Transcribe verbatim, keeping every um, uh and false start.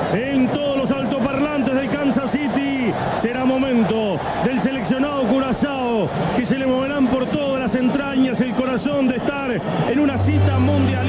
en todos los altoparlantes del Kansas City. Será momento del seleccionado Curazao, que se le moverán por todas las entrañas el corazón de estar en una cita mundial.